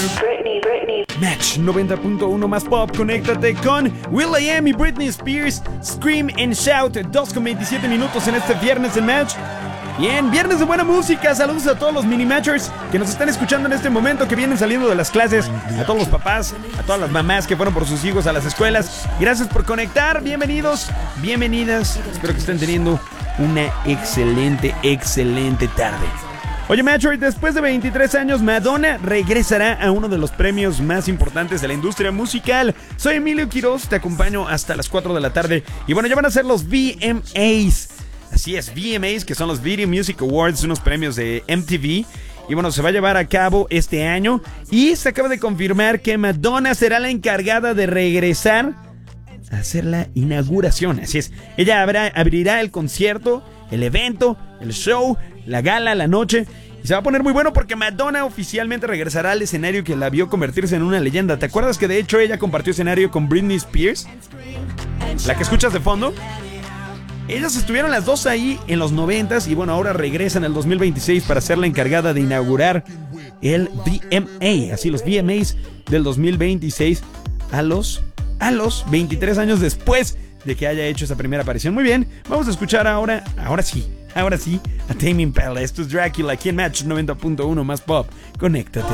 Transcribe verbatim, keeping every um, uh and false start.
Britney, Britney. Match noventa punto uno más pop, conéctate con will.i.am y Britney Spears. Scream and Shout, dos con veintisiete minutos en este viernes en Match. Bien, viernes de buena música. Saludos a todos los mini-matchers que nos están escuchando en este momento, que vienen saliendo de las clases. A todos los papás, a todas las mamás que fueron por sus hijos a las escuelas. Gracias por conectar, bienvenidos, bienvenidas. Espero que estén teniendo una excelente, excelente tarde. Oye, Matcher, después de veintitrés años, Madonna regresará a uno de los premios más importantes de la industria musical. Soy Emilio Quiroz, te acompaño hasta las cuatro de la tarde. Y bueno, ya van a ser los V M As. Así es, V M As, que son los Video Music Awards, unos premios de M T V. Y bueno, se va a llevar a cabo este año. Y se acaba de confirmar que Madonna será la encargada de regresar a hacer la inauguración. Así es, ella habrá, abrirá el concierto, el evento, el show, la gala, la noche. Y se va a poner muy bueno porque Madonna oficialmente regresará al escenario que la vio convertirse en una leyenda. ¿Te acuerdas que de hecho ella compartió escenario con Britney Spears? La que escuchas de fondo. Ellas estuvieron las dos ahí en los noventas y bueno, ahora regresan en el dos mil veintiséis para ser la encargada de inaugurar el V M A. Así, los V M As del dos mil veintiséis a los, a los veintitrés años después de que haya hecho esa primera aparición. Muy bien, vamos a escuchar ahora, ahora sí, ahora sí, a Tame Impala. Esto es Dracula aquí en Match noventa punto uno más pop. Conéctate.